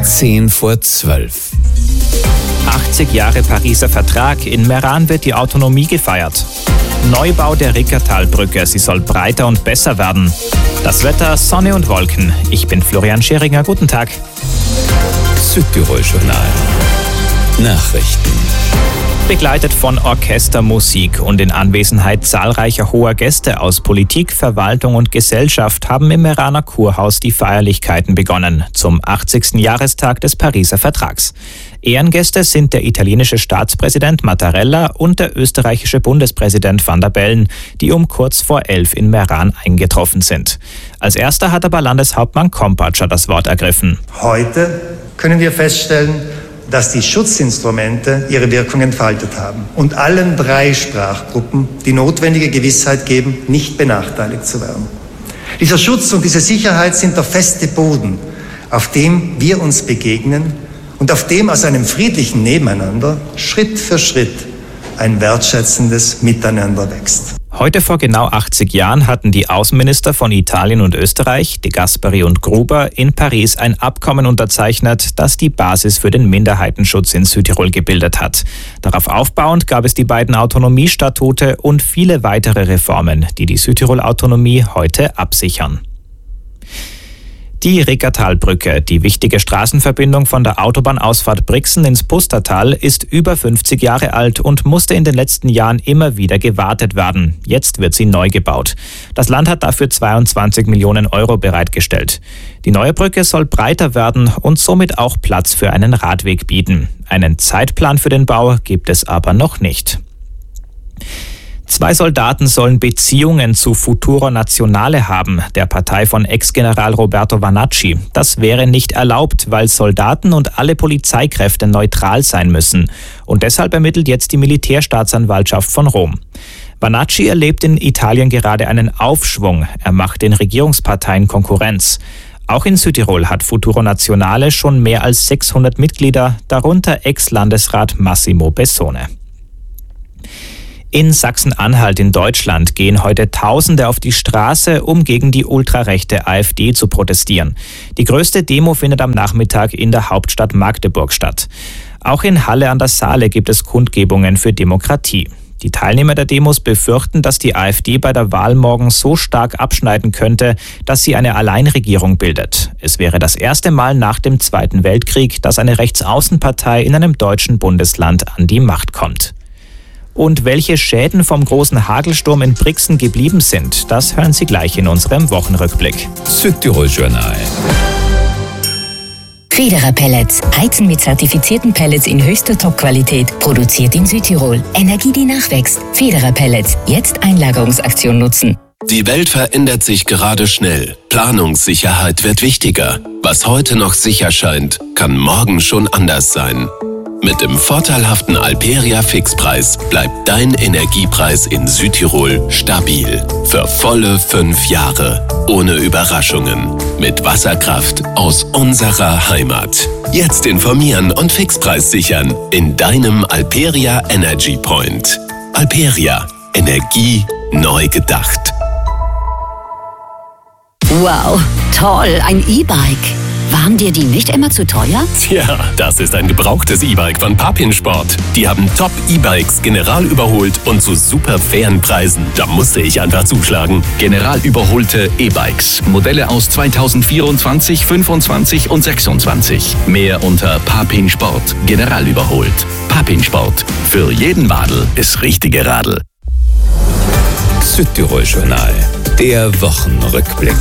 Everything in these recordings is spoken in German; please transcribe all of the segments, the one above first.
10:10. 80 Jahre Pariser Vertrag. In Meran wird die Autonomie gefeiert. Neubau der Rickertalbrücke. Sie soll breiter und besser werden. Das Wetter, Sonne und Wolken. Ich bin Florian Scheringer. Guten Tag. Südtirol-Journal. Nachrichten. Begleitet von Orchestermusik und in Anwesenheit zahlreicher hoher Gäste aus Politik, Verwaltung und Gesellschaft haben im Meraner Kurhaus die Feierlichkeiten begonnen zum 80. Jahrestag des Pariser Vertrags. Ehrengäste sind der italienische Staatspräsident Mattarella und der österreichische Bundespräsident Van der Bellen, die um kurz vor 11 in Meran eingetroffen sind. Als erster hat aber Landeshauptmann Kompatscher das Wort ergriffen. Heute können wir feststellen, dass die Schutzinstrumente ihre Wirkung entfaltet haben und allen 3 Sprachgruppen die notwendige Gewissheit geben, nicht benachteiligt zu werden. Dieser Schutz und diese Sicherheit sind der feste Boden, auf dem wir uns begegnen und auf dem aus einem friedlichen Nebeneinander Schritt für Schritt ein wertschätzendes Miteinander wächst. Heute vor genau 80 Jahren hatten die Außenminister von Italien und Österreich, De Gasperi und Gruber, in Paris ein Abkommen unterzeichnet, das die Basis für den Minderheitenschutz in Südtirol gebildet hat. Darauf aufbauend gab es die beiden Autonomiestatute und viele weitere Reformen, die die Südtirol-Autonomie heute absichern. Die Rickertalbrücke, die wichtige Straßenverbindung von der Autobahnausfahrt Brixen ins Pustertal, ist über 50 Jahre alt und musste in den letzten Jahren immer wieder gewartet werden. Jetzt wird sie neu gebaut. Das Land hat dafür 22 Millionen Euro bereitgestellt. Die neue Brücke soll breiter werden und somit auch Platz für einen Radweg bieten. Einen Zeitplan für den Bau gibt es aber noch nicht. 2 Soldaten sollen Beziehungen zu Futuro Nazionale haben, der Partei von Ex-General Roberto Vanacci. Das wäre nicht erlaubt, weil Soldaten und alle Polizeikräfte neutral sein müssen. Und deshalb ermittelt jetzt die Militärstaatsanwaltschaft von Rom. Vanacci erlebt in Italien gerade einen Aufschwung. Er macht den Regierungsparteien Konkurrenz. Auch in Südtirol hat Futuro Nazionale schon mehr als 600 Mitglieder, darunter Ex-Landesrat Massimo Bessone. In Sachsen-Anhalt in Deutschland gehen heute Tausende auf die Straße, um gegen die ultrarechte AfD zu protestieren. Die größte Demo findet am Nachmittag in der Hauptstadt Magdeburg statt. Auch in Halle an der Saale gibt es Kundgebungen für Demokratie. Die Teilnehmer der Demos befürchten, dass die AfD bei der Wahl morgen so stark abschneiden könnte, dass sie eine Alleinregierung bildet. Es wäre das erste Mal nach dem Zweiten Weltkrieg, dass eine Rechtsaußenpartei in einem deutschen Bundesland an die Macht kommt. Und welche Schäden vom großen Hagelsturm in Brixen geblieben sind, das hören Sie gleich in unserem Wochenrückblick. Südtirol-Journal. Federer Pellets. Heizen mit zertifizierten Pellets in höchster Top-Qualität. Produziert in Südtirol. Energie, die nachwächst. Federer Pellets. Jetzt Einlagerungsaktion nutzen. Die Welt verändert sich gerade schnell. Planungssicherheit wird wichtiger. Was heute noch sicher scheint, kann morgen schon anders sein. Mit dem vorteilhaften Alperia-Fixpreis bleibt dein Energiepreis in Südtirol stabil. Für volle 5 Jahre. Ohne Überraschungen. Mit Wasserkraft aus unserer Heimat. Jetzt informieren und Fixpreis sichern in deinem Alperia Energy Point. Alperia. Energie neu gedacht. Wow, toll, ein E-Bike. Waren dir die nicht immer zu teuer? Tja, das ist ein gebrauchtes E-Bike von Papinsport. Die haben Top-E-Bikes general überholt und zu super fairen Preisen. Da musste ich einfach zuschlagen. General überholte E-Bikes. Modelle aus 2024, 25 und 26. Mehr unter Papinsport. General überholt. Papinsport. Für jeden Radl ist richtige Radl. Südtirol-Journal. Der Wochenrückblick.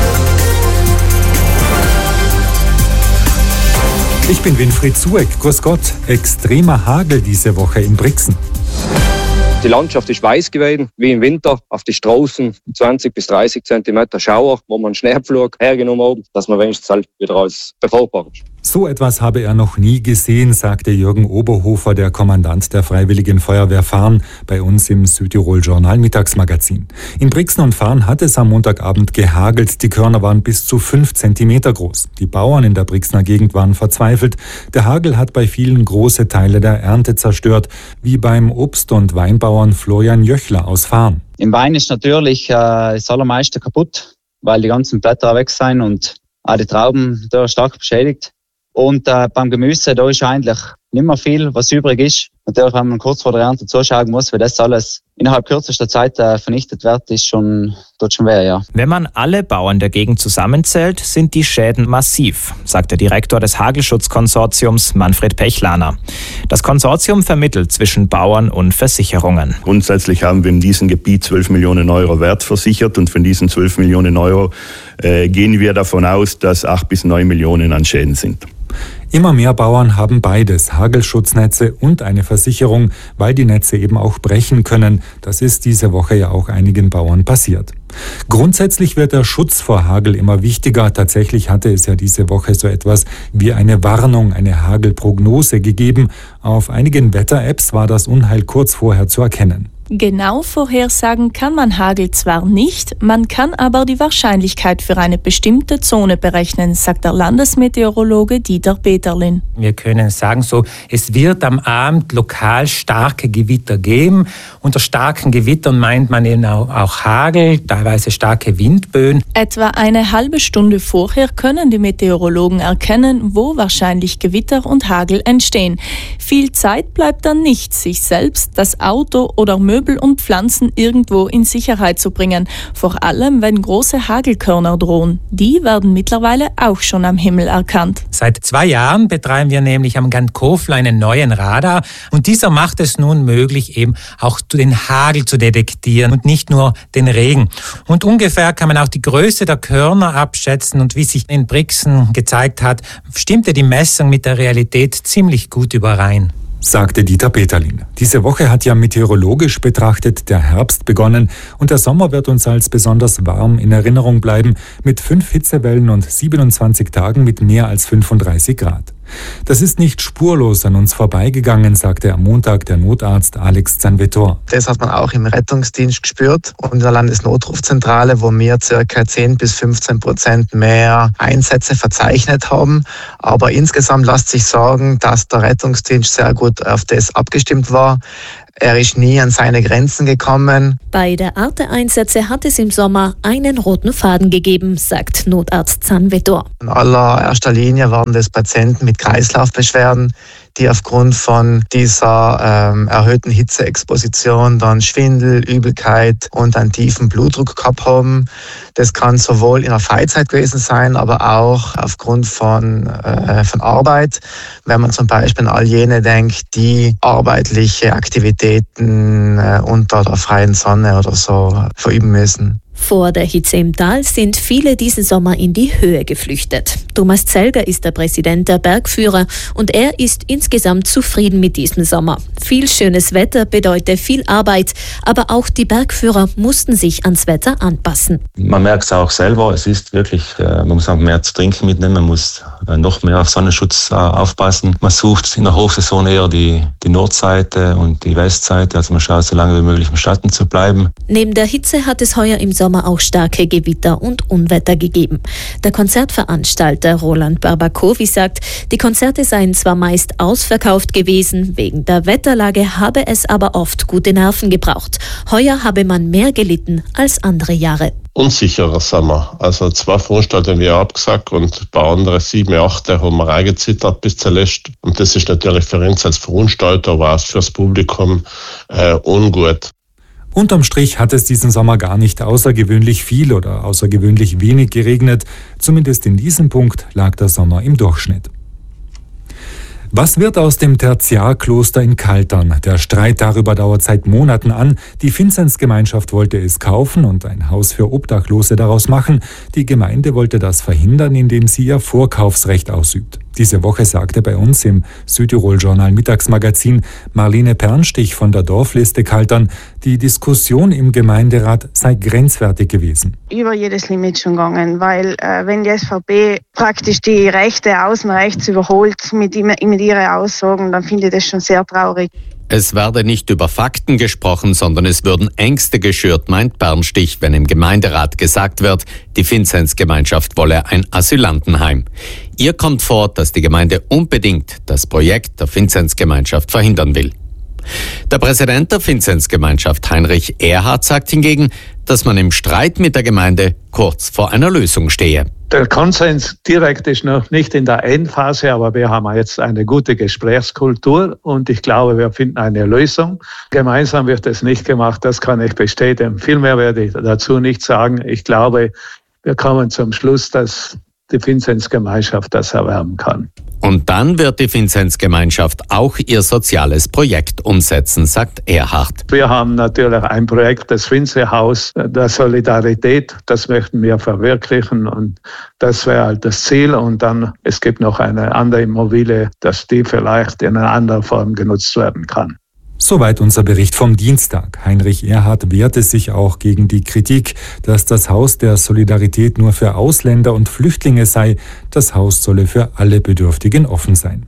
Ich bin Winfried Zueck. Grüß Gott. Extremer Hagel diese Woche in Brixen. Die Landschaft ist weiß gewesen, wie im Winter. Auf die Straßen 20 bis 30 Zentimeter Schauer, wo man einen Schneepflug hergenommen haben, dass man wenigstens halt wieder als befahrbar ist. So etwas habe er noch nie gesehen, sagte Jürgen Oberhofer, der Kommandant der Freiwilligen Feuerwehr Farn, bei uns im Südtirol-Journal Mittagsmagazin. In Brixen und Farn hat es am Montagabend gehagelt. Die Körner waren bis zu 5 Zentimeter groß. Die Bauern in der Brixener Gegend waren verzweifelt. Der Hagel hat bei vielen große Teile der Ernte zerstört, wie beim Obst- und Weinbauern Florian Jöchler aus Farn. Im Wein ist natürlich das allermeiste kaputt, weil die ganzen Blätter weg sind und auch die Trauben da stark beschädigt. Und beim Gemüse, da ist eigentlich nicht mehr viel, was übrig ist. Natürlich, wenn man kurz vor der Ernte zuschauen muss, weil das alles innerhalb kürzester Zeit vernichtet wird, tut schon weh, ja. Wenn man alle Bauern der Gegend zusammenzählt, sind die Schäden massiv, sagt der Direktor des Hagelschutzkonsortiums Manfred Pechlaner. Das Konsortium vermittelt zwischen Bauern und Versicherungen. Grundsätzlich haben wir in diesem Gebiet 12 Millionen Euro Wert versichert und von diesen 12 Millionen Euro gehen wir davon aus, dass 8 bis 9 Millionen an Schäden sind. Immer mehr Bauern haben beides, Hagelschutznetze und eine Versicherung, weil die Netze eben auch brechen können. Das ist diese Woche ja auch einigen Bauern passiert. Grundsätzlich wird der Schutz vor Hagel immer wichtiger. Tatsächlich hatte es ja diese Woche so etwas wie eine Warnung, eine Hagelprognose gegeben. Auf einigen Wetter-Apps war das Unheil kurz vorher zu erkennen. Genau vorhersagen kann man Hagel zwar nicht, man kann aber die Wahrscheinlichkeit für eine bestimmte Zone berechnen, sagt der Landesmeteorologe Dieter Peterlin. Wir können sagen, es wird am Abend lokal starke Gewitter geben. Unter starken Gewittern meint man eben auch Hagel, teilweise starke Windböen. Etwa eine halbe Stunde vorher können die Meteorologen erkennen, wo wahrscheinlich Gewitter und Hagel entstehen. Viel Zeit bleibt dann nicht, sich selbst, das Auto oder Möbel und Pflanzen irgendwo in Sicherheit zu bringen. Vor allem, wenn große Hagelkörner drohen. Die werden mittlerweile auch schon am Himmel erkannt. Seit 2 Jahren betreiben wir nämlich am Gant Kofler einen neuen Radar. Und dieser macht es nun möglich, eben auch den Hagel zu detektieren und nicht nur den Regen. Und ungefähr kann man auch die Größe der Körner abschätzen. Und wie sich in Brixen gezeigt hat, stimmte die Messung mit der Realität ziemlich gut überein, sagte Dieter Peterlin. Diese Woche hat ja meteorologisch betrachtet der Herbst begonnen und der Sommer wird uns als besonders warm in Erinnerung bleiben, mit 5 Hitzewellen und 27 Tagen mit mehr als 35 Grad. Das ist nicht spurlos an uns vorbeigegangen, sagte am Montag der Notarzt Alex Zanvetor. Das hat man auch im Rettungsdienst gespürt und in der Landesnotrufzentrale, wo wir ca. 10-15% mehr Einsätze verzeichnet haben. Aber insgesamt lässt sich sagen, dass der Rettungsdienst sehr gut auf das abgestimmt war. Er ist nie an seine Grenzen gekommen. Bei der Art der Einsätze hat es im Sommer einen roten Faden gegeben, sagt Notarzt Zanvetor. In allererster Linie waren das Patienten mit Kreislaufbeschwerden, die aufgrund von dieser erhöhten Hitzeexposition dann Schwindel, Übelkeit und einen tiefen Blutdruck gehabt haben. Das kann sowohl in der Freizeit gewesen sein, aber auch aufgrund von Arbeit. Wenn man zum Beispiel an all jene denkt, die arbeitliche Aktivitäten unter der freien Sonne oder so verüben müssen. Vor der Hitze im Tal sind viele diesen Sommer in die Höhe geflüchtet. Thomas Zelger ist der Präsident der Bergführer und er ist insgesamt zufrieden mit diesem Sommer. Viel schönes Wetter bedeutet viel Arbeit, aber auch die Bergführer mussten sich ans Wetter anpassen. Man merkt es auch selber, es ist wirklich, man muss auch mehr zu trinken mitnehmen, man muss noch mehr auf Sonnenschutz aufpassen. Man sucht in der Hochsaison eher die Nordseite und die Westseite, also man schaut so lange wie möglich im Schatten zu bleiben. Neben der Hitze hat es heuer im Sommer auch starke Gewitter und Unwetter gegeben. Der Konzertveranstalter Roland Barbakowi sagt, die Konzerte seien zwar meist ausverkauft gewesen, wegen der Wetterlage habe es aber oft gute Nerven gebraucht. Heuer habe man mehr gelitten als andere Jahre. Unsicherer Sommer. Also 2 Veranstaltungen haben wir abgesagt und ein paar andere 7, 8 haben wir reingezittert bis zuletzt. Und das ist natürlich für uns als Veranstalter, aber auch fürs Publikum ungut. Unterm Strich hat es diesen Sommer gar nicht außergewöhnlich viel oder außergewöhnlich wenig geregnet. Zumindest in diesem Punkt lag der Sommer im Durchschnitt. Was wird aus dem Tertiarkloster in Kaltern? Der Streit darüber dauert seit Monaten an. Die Vinzenzgemeinschaft wollte es kaufen und ein Haus für Obdachlose daraus machen. Die Gemeinde wollte das verhindern, indem sie ihr Vorkaufsrecht ausübt. Diese Woche sagte bei uns im Südtirol-Journal Mittagsmagazin Marlene Pernstich von der Dorfliste Kaltern, die Diskussion im Gemeinderat sei grenzwertig gewesen. Über jedes Limit schon gegangen, weil wenn die SVP praktisch die Rechte außen rechts überholt mit ihren Aussagen, dann finde ich das schon sehr traurig. Es werde nicht über Fakten gesprochen, sondern es würden Ängste geschürt, meint Pernstich, wenn im Gemeinderat gesagt wird, die Vinzenzgemeinschaft wolle ein Asylantenheim. Ihr kommt vor, dass die Gemeinde unbedingt das Projekt der Vinzenzgemeinschaft verhindern will. Der Präsident der Vinzenzgemeinschaft Heinrich Erhardt sagt hingegen, dass man im Streit mit der Gemeinde kurz vor einer Lösung stehe. Der Konsens direkt ist noch nicht in der Endphase, aber wir haben jetzt eine gute Gesprächskultur und ich glaube, wir finden eine Lösung. Gemeinsam wird es nicht gemacht, das kann ich bestätigen. Viel mehr werde ich dazu nicht sagen. Ich glaube, wir kommen zum Schluss, dass die Vinzenzgemeinschaft das erwerben kann. Und dann wird die Vinzenzgemeinschaft auch ihr soziales Projekt umsetzen, sagt Erhardt. Wir haben natürlich ein Projekt, das Vinzehaus der Solidarität, das möchten wir verwirklichen und das wäre halt das Ziel. Und dann, es gibt noch eine andere Immobilie, dass die vielleicht in einer anderen Form genutzt werden kann. Soweit unser Bericht vom Dienstag. Heinrich Erhardt wehrte sich auch gegen die Kritik, dass das Haus der Solidarität nur für Ausländer und Flüchtlinge sei. Das Haus solle für alle Bedürftigen offen sein.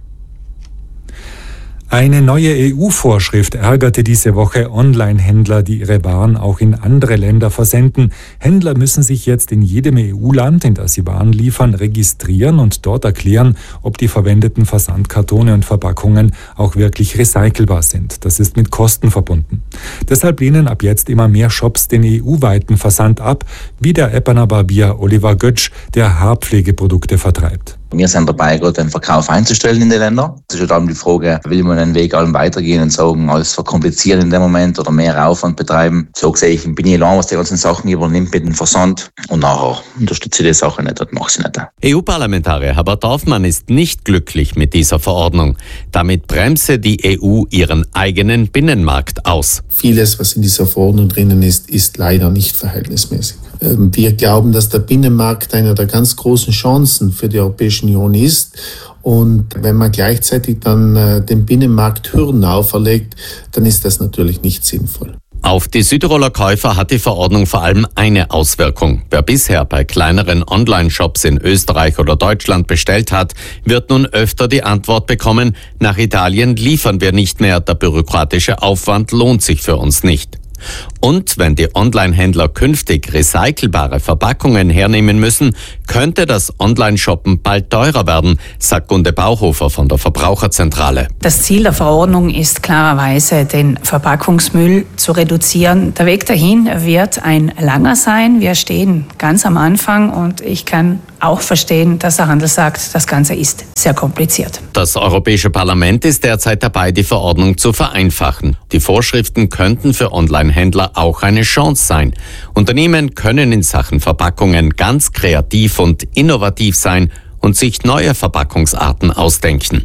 Eine neue EU-Vorschrift ärgerte diese Woche Online-Händler, die ihre Waren auch in andere Länder versenden. Händler müssen sich jetzt in jedem EU-Land, in das sie Waren liefern, registrieren und dort erklären, ob die verwendeten Versandkartone und Verpackungen auch wirklich recycelbar sind. Das ist mit Kosten verbunden. Deshalb lehnen ab jetzt immer mehr Shops den EU-weiten Versand ab, wie der Eppener Barbier Oliver Götsch, der Haarpflegeprodukte vertreibt. Wir sind dabei, gerade den Verkauf einzustellen in die Länder. Es ist dann die Frage, will man den Weg allen weitergehen und sagen, alles verkomplizieren in dem Moment oder mehr Aufwand betreiben. So sehe ich, bin ich allein, was die ganzen Sachen übernimmt mit dem Versand und nachher unterstütze ich die Sache nicht und mache sie nicht. EU-Parlamentarier Herbert Dorfmann ist nicht glücklich mit dieser Verordnung. Damit bremse die EU ihren eigenen Binnenmarkt aus. Vieles, was in dieser Verordnung drinnen ist leider nicht verhältnismäßig. Wir glauben, dass der Binnenmarkt eine der ganz großen Chancen für die Europäische Union ist. Und wenn man gleichzeitig dann den Binnenmarkt Hürden auferlegt, dann ist das natürlich nicht sinnvoll. Auf die Südtiroler Käufer hat die Verordnung vor allem eine Auswirkung. Wer bisher bei kleineren Online-Shops in Österreich oder Deutschland bestellt hat, wird nun öfter die Antwort bekommen, nach Italien liefern wir nicht mehr, der bürokratische Aufwand lohnt sich für uns nicht. Und wenn die Online-Händler künftig recycelbare Verpackungen hernehmen müssen, könnte das Online-Shoppen bald teurer werden, sagt Gunde Bauhofer von der Verbraucherzentrale. Das Ziel der Verordnung ist klarerweise, den Verpackungsmüll zu reduzieren. Der Weg dahin wird ein langer sein. Wir stehen ganz am Anfang und ich kann auch verstehen, dass der Handel sagt, das Ganze ist sehr kompliziert. Das Europäische Parlament ist derzeit dabei, die Verordnung zu vereinfachen. Die Vorschriften könnten für Online-Händler auch eine Chance sein. Unternehmen können in Sachen Verpackungen ganz kreativ und innovativ sein und sich neue Verpackungsarten ausdenken.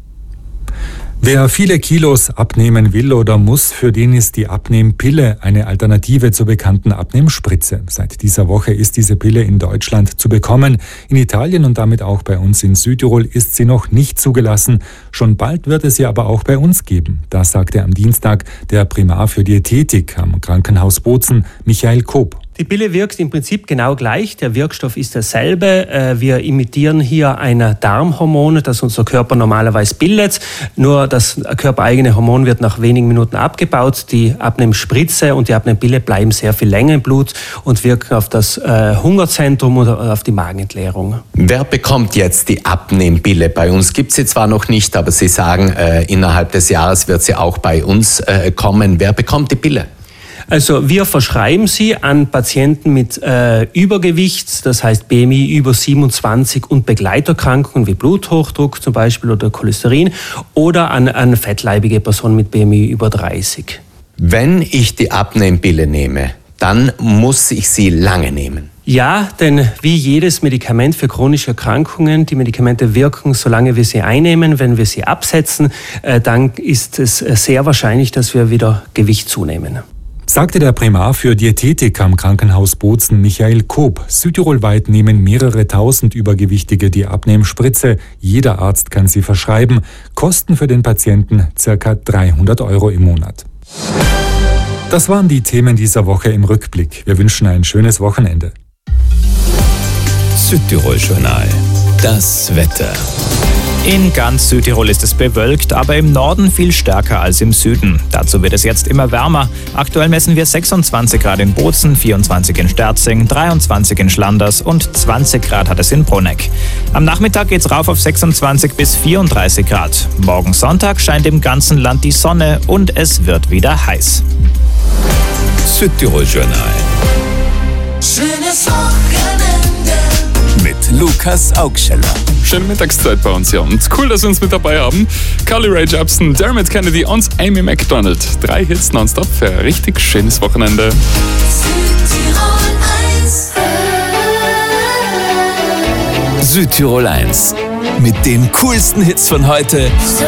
Wer viele Kilos abnehmen will oder muss, für den ist die Abnehmpille eine Alternative zur bekannten Abnehmspritze. Seit dieser Woche ist diese Pille in Deutschland zu bekommen. In Italien und damit auch bei uns in Südtirol ist sie noch nicht zugelassen. Schon bald wird es sie aber auch bei uns geben. Das sagte am Dienstag der Primar für Diätetik am Krankenhaus Bozen, Michael Koop. Die Pille wirkt im Prinzip genau gleich. Der Wirkstoff ist derselbe. Wir imitieren hier ein Darmhormon, das unser Körper normalerweise bildet. Nur das körpereigene Hormon wird nach wenigen Minuten abgebaut. Die Abnehmspritze und die Abnehmpille bleiben sehr viel länger im Blut und wirken auf das Hungerzentrum oder auf die Magenentleerung. Wer bekommt jetzt die Abnehmpille? Bei uns gibt es sie zwar noch nicht, aber Sie sagen, innerhalb des Jahres wird sie auch bei uns kommen. Wer bekommt die Pille? Also wir verschreiben sie an Patienten mit Übergewicht, das heißt BMI über 27 und Begleiterkrankungen wie Bluthochdruck zum Beispiel oder Cholesterin oder an fettleibige Personen mit BMI über 30. Wenn ich die Abnehmpille nehme, dann muss ich sie lange nehmen. Ja, denn wie jedes Medikament für chronische Erkrankungen, die Medikamente wirken, solange wir sie einnehmen. Wenn wir sie absetzen, dann ist es sehr wahrscheinlich, dass wir wieder Gewicht zunehmen. Sagte der Primar für Diätetik am Krankenhaus Bozen, Michael Koop. Südtirolweit nehmen mehrere tausend Übergewichtige die Abnehmspritze. Jeder Arzt kann sie verschreiben. Kosten für den Patienten ca. 300 € im Monat. Das waren die Themen dieser Woche im Rückblick. Wir wünschen ein schönes Wochenende. Südtirol Journal. Das Wetter. In ganz Südtirol ist es bewölkt, aber im Norden viel stärker als im Süden. Dazu wird es jetzt immer wärmer. Aktuell messen wir 26 Grad in Bozen, 24 in Sterzing, 23 in Schlanders und 20 Grad hat es in Bruneck. Am Nachmittag geht's rauf auf 26 bis 34 Grad. Morgen Sonntag scheint im ganzen Land die Sonne und es wird wieder heiß. Südtirol Journal. Schönes Wochenende mit Lukas Augscheller. Schöne Mittagszeit bei uns, ja. Und cool, dass wir uns mit dabei haben. Carly Rae Jepsen, Dermot Kennedy und Amy Macdonald. 3 Hits nonstop für ein richtig schönes Wochenende. Südtirol 1. Mit den coolsten Hits von heute